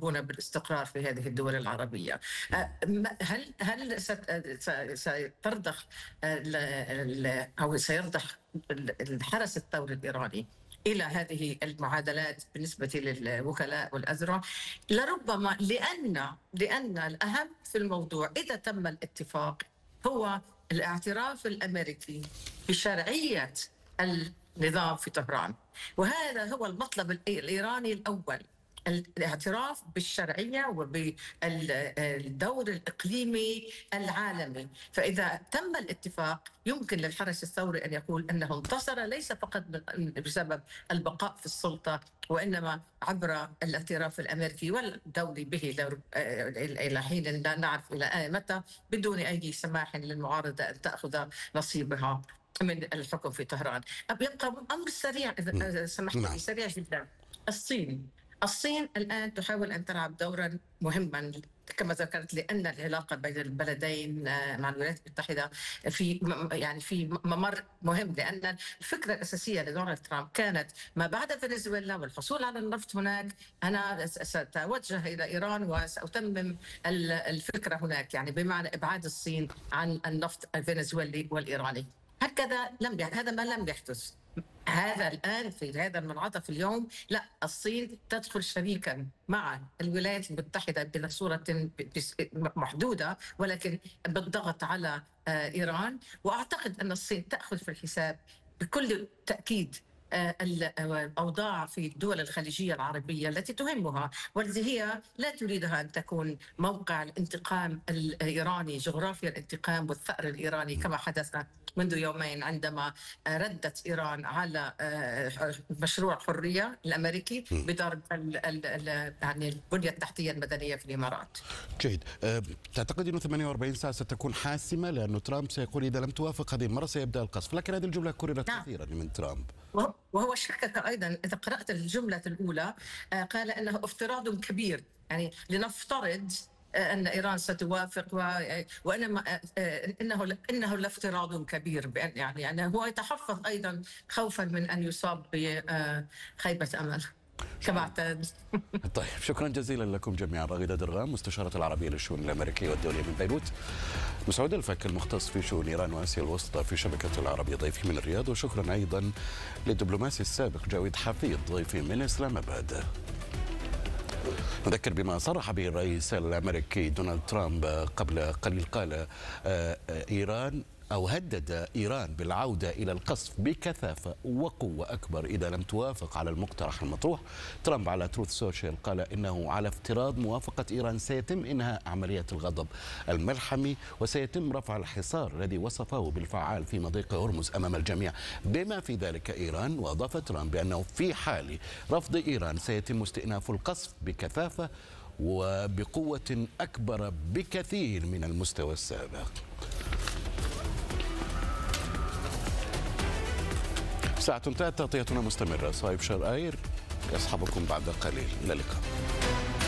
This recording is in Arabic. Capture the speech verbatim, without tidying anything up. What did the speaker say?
يطالبون بالاستقرار في هذه الدول العربية. هل هل سترضخ أو سيرضخ الحرس الثوري الإيراني إلى هذه المعادلات بالنسبة للوكلاء والأذرع؟ لربما، لأن لأن الأهم في الموضوع إذا تم الاتفاق هو الاعتراف الأمريكي بشرعية النظام في طهران، وهذا هو المطلب الإيراني الأول، الاعتراف بالشرعية وبالدور الإقليمي العالمي. فإذا تم الاتفاق يمكن للحرس الثوري أن يقول أنه انتصر، ليس فقط بسبب البقاء في السلطة وإنما عبر الاعتراف الأمريكي والدولي به إلى حين لا نعرف إلى متى، بدون أي سماح للمعارضة أن تأخذ نصيبها من الحكم في طهران. يبقى أمر سريع إذا سمحت لي، سريع جدا. الصين الصين الآن تحاول أن تلعب دورا مهما كما ذكرت، لأن العلاقة بين البلدين مع الولايات المتحدة في يعني في ممر مهم، لأن الفكرة الأساسية لدونالد ترامب كانت ما بعد فنزويلا والحصول على النفط هناك، أنا سأتوجه إلى إيران وسأتمم الفكرة هناك، يعني بمعنى إبعاد الصين عن النفط الفنزويلي والإيراني. هكذا لم هذا ما لم يحدث. هذا الآن في هذا المنعطف اليوم، لا، الصين تدخل شريكا مع الولايات المتحدة بصورة محدودة ولكن بالضغط على إيران. وأعتقد أن الصين تأخذ في الحساب بكل تأكيد الأوضاع في الدول الخليجية العربية التي تهمها، والتي هي لا تريدها أن تكون موقع الانتقام الإيراني، جغرافيا الانتقام والثأر الإيراني، كما حدث منذ يومين عندما ردت إيران على مشروع حرية الأمريكي بضرب يعني البنية التحتية المدنية في الإمارات. جيد. تعتقد أنه ثمانية وأربعين ساعة ستكون حاسمة؟ لأنه ترامب سيقول إذا لم توافق هذه المرة سيبدأ القصف، لكن هذه الجملة كررت نعم. كثيرا من ترامب، وهو شكك أيضا. إذا قرأت الجملة الأولى قال أنه افتراض كبير، يعني لنفترض أن إيران ستوافق وإنما إنه إنه لافتراض كبير، بأن يعني يعني هو يتحفظ أيضا خوفا من أن يصاب بخيبة أمل كما اعتاد. طيب، شكرا جزيلا لكم جميعا. راغدة درغام، مستشارة العربية للشؤون الأمريكية والدولية من بيروت. مسعود الفك، المختص في شؤون إيران وآسيا الوسطى في شبكة العربية، ضيفي من الرياض. وشكرا أيضا للدبلوماسي السابق جاويد حفيظ، ضيفي من إسلام آباد. نذكر بما صرح به الرئيس الأمريكي دونالد ترامب قبل قليل. قال إيران أو هدد إيران بالعودة إلى القصف بكثافة وقوة أكبر إذا لم توافق على المقترح المطروح. ترامب على تروث سوشيال قال إنه على افتراض موافقة إيران سيتم إنهاء عملية الغضب الملحمي وسيتم رفع الحصار الذي وصفه بالفعال في مضيق هرمز أمام الجميع بما في ذلك إيران. وأضاف ترامب بأنه في حال رفض إيران سيتم استئناف القصف بكثافة وبقوة أكبر بكثير من المستوى السابق. ساعة انتهت، تغطيتنا مستمرة. صايب شرقاير يصحبكم بعد قليل. إلى اللقاء.